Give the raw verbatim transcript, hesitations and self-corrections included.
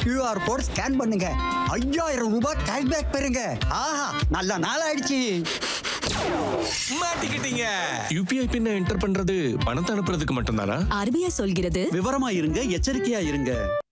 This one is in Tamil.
கியூஆர் கோட் ஸ்கேன் பண்ணுங்க, ஐயாயிரம் ரூபாய் கேஷ்பேக் பெறுங்க. ஆஹா, நல்ல நாள் ஆயிடுச்சு. மாட்டிக்கிட்டீங்க. யூபிஐ பின்ன என்டர் பண்றது பணத்தை அனுப்புறதுக்கு மட்டும்தானா? ஆர்பிஐ சொல்கிறது விவரமா இருங்க, எச்சரிக்கையா இருங்க.